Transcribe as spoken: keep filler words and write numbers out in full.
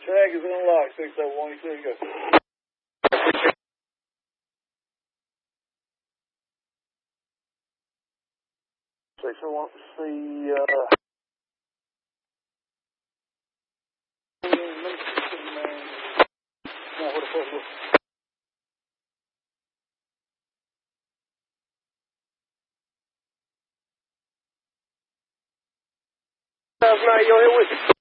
Tag is unlocked, six oh one, you see, go. six oh one, see, uh... Now, what the fuck is this? Last night, you're here with you.